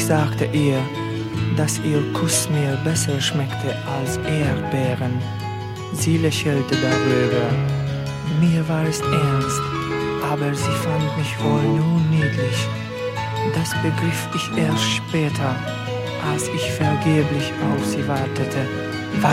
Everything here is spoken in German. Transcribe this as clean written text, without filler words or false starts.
Ich sagte ihr, dass ihr Kuss mir besser schmeckte als Erdbeeren. Sie lächelte darüber. Mir war es ernst, aber sie fand mich wohl nur niedlich. Das begriff ich erst später, als ich vergeblich auf sie wartete.